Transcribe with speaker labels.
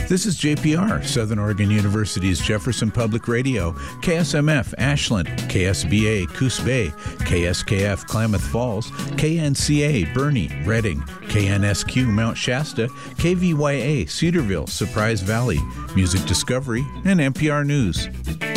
Speaker 1: This is JPR, Southern Oregon University's Jefferson Public Radio, KSMF Ashland, KSBA Coos Bay, KSKF Klamath Falls, KNCA Bernie, Redding, KNSQ Mount Shasta, KVYA Cedarville, Surprise Valley, Music Discovery, and NPR News.